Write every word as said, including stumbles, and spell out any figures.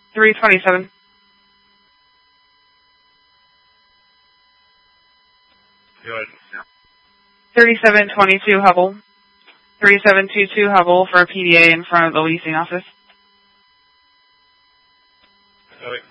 three twenty-seven. Go ahead. thirty-seven twenty-two Hubble. thirty-seven twenty-two Hubble for a P D A in front of the leasing office. Go ahead.